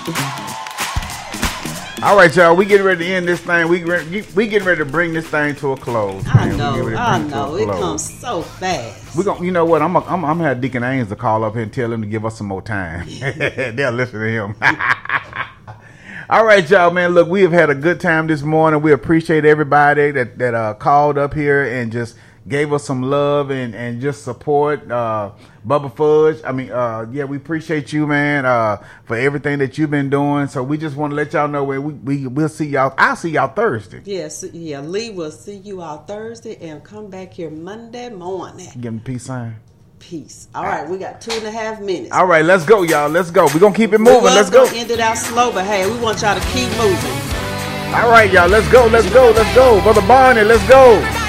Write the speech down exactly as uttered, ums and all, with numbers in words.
All right, y'all. We getting ready to end this thing. We we getting ready to bring this thing to a close. I man. know. I know. It, it comes so fast. We gonna, you know what? I'm I'm I'm gonna have Deacon Ains to call up here and tell him to give us some more time. They'll listen to him. All right, y'all, man. Look, we have had a good time this morning. We appreciate everybody that that uh, called up here and just gave us some love and, and just support. Uh, Bubba Fudge, I mean, uh, yeah, we appreciate you, man, uh, for everything that you've been doing. So we just want to let y'all know where we, we, we'll see y'all. I'll see y'all Thursday. Yes, yeah, Lee will see you all Thursday and come back here Monday morning. Give me a peace sign. Peace. All right, we got two and a half minutes. All right, let's go, y'all. Let's go. We're going to keep it moving. Let's go. End it out slow, but hey, we want y'all to keep moving. All right, y'all. Let's go. Let's go. Let's go. Brother Barney, let's go.